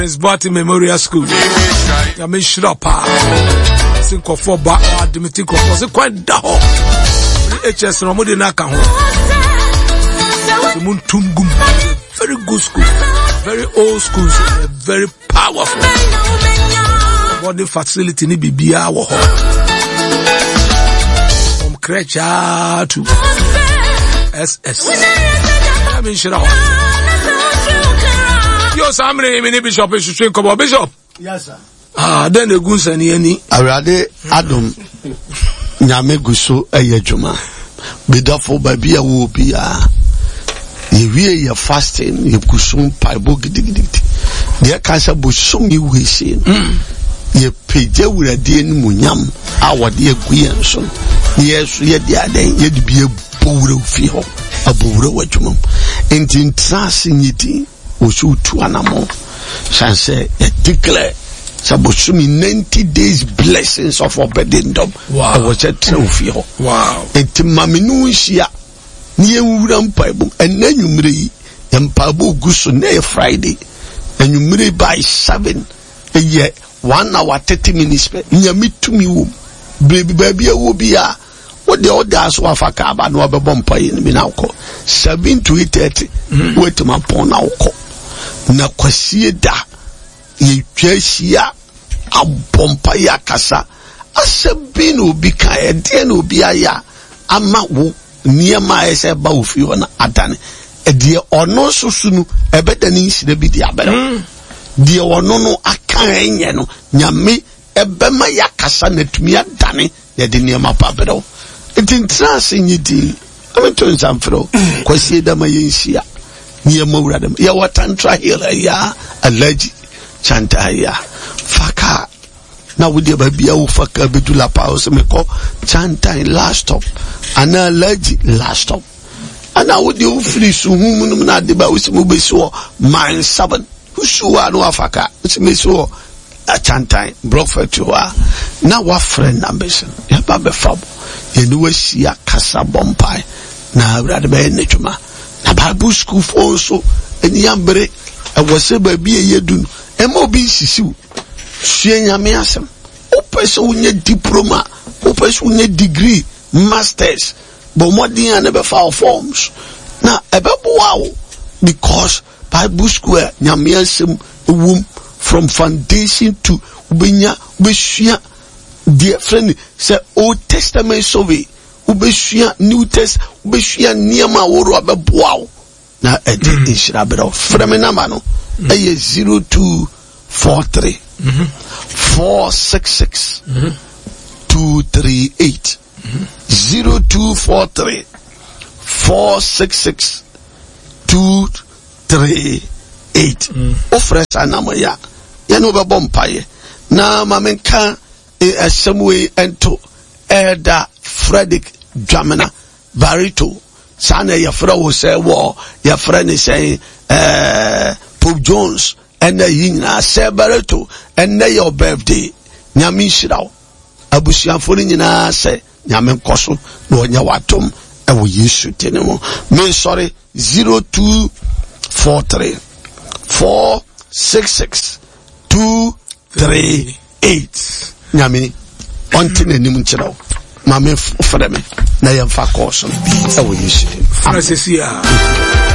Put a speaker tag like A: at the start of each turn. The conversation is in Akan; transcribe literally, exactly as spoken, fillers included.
A: It's Barty Memorial School. I mean, shut up. I think of four bar, I didn't think of was quite down. H S Ramodi Nakaho. The Muntungum. Very good school. Very old school. Very powerful. Body facility ni bibia wo ho. From Krecha to S S. I mean, shut up. Yo, Samre, mini bishop, is to come bishop.
B: Yes, sir.
A: Ah, then the goose and any.
B: Arade Adam Nyame Guso Ayejuma. Bidafo Babia will be a. You wear fasting, you kusum paibo gidigidity. The cancer busum you wishing. Ye peja with a dear munyam, our dear Guianson. Yes, yet the other, yet be a buru fio, a buru wajumum. And in transit. Osu tu anamo sanse declare sabosumi ninety days blessings of obedendom.
A: Wow.
B: I was a trophy.
A: Wow.
B: Enti maminu nsia ni ewura mpaibo enanyumre mpaibo guso na Friday enumre by seven eye one hour thirty minutes pe nyame tumi wo baby baby wo bia what the others were for Kaba no abompai ni na uko seven to eight thirty wait ma pon na uko na kwasie da ye twahia abompa ya kasa asabi no bi ka e de no bi aya ama wo niema ese ba ofi ho na adane e de ono susunu ebedani nsire bi de abere de ono no aka enye no nyame ebema ya kasa na tumi adane ye de niema pa bedo itintrase nyidi ameto nsamfro kwasie da ma yensia niye mawradam ya watantra hila ya allergy chanta ya faka na wudi babia wo faka bedula pause meko chanta last stop ana allergy last stop ana wudi wo free so humunum na de ba wosimu beso man seven husuwa no afaka wosimeso a chanta brofet wa na wa friend ambition ya ba be fabo ye no wasia kasa bompai na awrade be netuma na Bible school for so eni ambre e wose ba bi eyedun e mo bi sisiu sue nyame asem o person unye diploma o person unye degree masters but modern and be file forms na e be boawo because Bible school nyame asem wum from foundation to ubenya ubesua dear friend say Old Testament survey ubesua New Test ubesua niema woro abeboawo na ede inshira bero frame number no eye zero two four three four six six two three eight zero two four three four six six two three eight ofre sanamo ya ya no be bompaye na mamenka e asemwe ento Elder Frederick Dwamena Barito sana ya fra wo say wo ya fra ni say eh Pope Jones and yina say Barito and your birthday nyame shiraw abusianfo ni nyina say nyame nkoso na onya watom e wo Yesu tenemo me sorry zero two four three four six six two three eight nyame onti na nim nchiraw mame freme na yemfa course e wo Yesu
A: Francis ya